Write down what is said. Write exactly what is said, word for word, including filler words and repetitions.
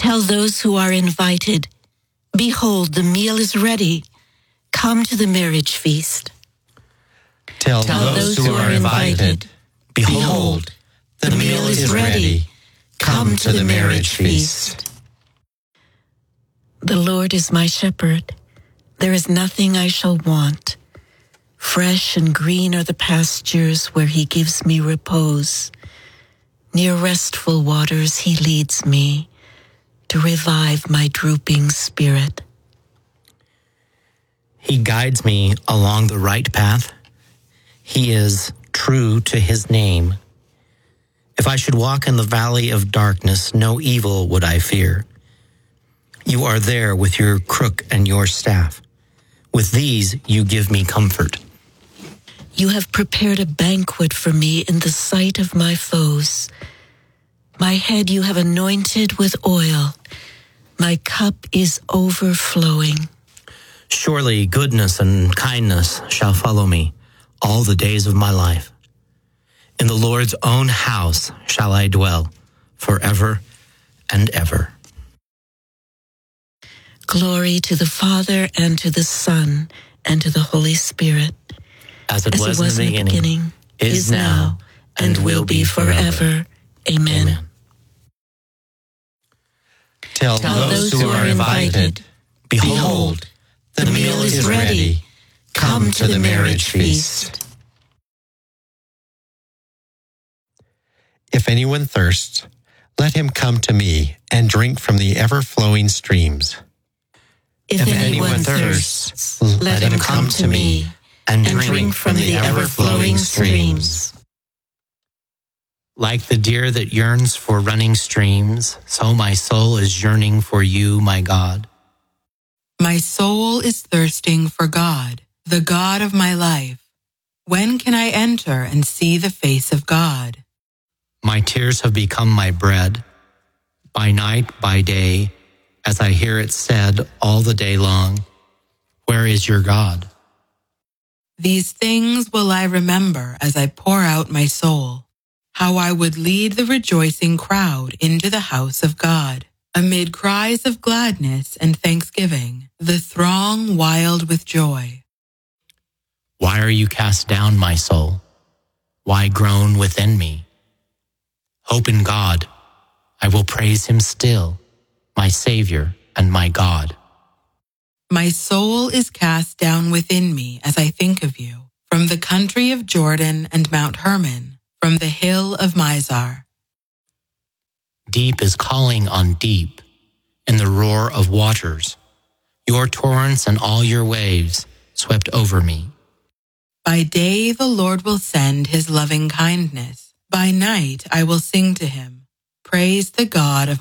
Tell those who are invited, behold, the meal is ready. Come to the marriage feast. Tell, Tell those, those who are invited, behold, the meal is ready. Come to the marriage feast. The Lord is my shepherd. There is nothing I shall want. Fresh and green are the pastures where he gives me repose. Near restful waters he leads me to revive my drooping spirit. He guides me along the right path. He is true to his name. If I should walk in the valley of darkness, no evil would I fear. You are there with your crook and your staff. With these you give me comfort. You have prepared a banquet for me in the sight of my foes. My head you have anointed with oil. My cup is overflowing. Surely goodness and kindness shall follow me all the days of my life. In the Lord's own house shall I dwell forever and ever. Glory to the Father, and to the Son, and to the Holy Spirit. As it, As was, it was in the beginning, beginning is now, and will be forever. Amen. Amen. Tell, Tell those who are invited, behold, the meal is ready. Come to the marriage feast. If anyone thirsts, let him come to me and drink from the ever-flowing streams. If, If anyone, anyone thirsts, thirsts, let him come to me and and drink from the ever-flowing streams. Like the deer that yearns for running streams, so my soul is yearning for you, my God. My soul is thirsting for God, the God of my life. When can I enter and see the face of God? My tears have become my bread, by night, by day, as I hear it said all the day long, where is your God? These things will I remember as I pour out my soul, how I would lead the rejoicing crowd into the house of God. Amid cries of gladness and thanksgiving, the throng wild with joy. Why are you cast down, my soul? Why groan within me? Hope in God. I will praise him still, my Savior and my God. My soul is cast down within me as I think of you, from the country of Jordan and Mount Hermon, from the hill of Mizar. Deep is calling on deep in the roar of waters. Your torrents and all your waves swept over me. By day the Lord will send his loving kindness. By night I will sing to him. Praise the God of